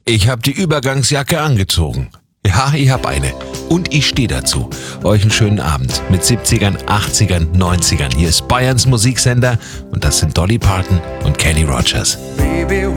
Ich habe die Übergangsjacke angezogen. Ja, ich hab eine. Und ich stehe dazu. Euch einen schönen Abend mit 70ern, 80ern, 90ern. Hier ist Bayerns Musiksender und das sind Dolly Parton und Kenny Rogers. Baby,